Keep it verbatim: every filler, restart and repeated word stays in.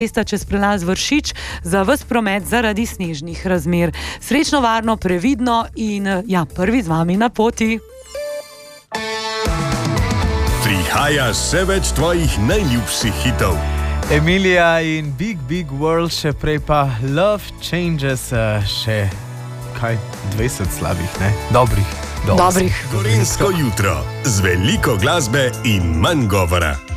Cesta čez prelaz Vršič za ves promet zaradi snežnih razmer. Srečno, varno, previdno in ja, prvi z vami na poti. Prihaja še več tvojih najljubših hitov. Emilija in Big Big World, še prej pa Love Changes, še kaj, dvajset slabih, ne? Dobrih. Dobrih. Gorenjsko jutro z veliko glasbe in manj govora.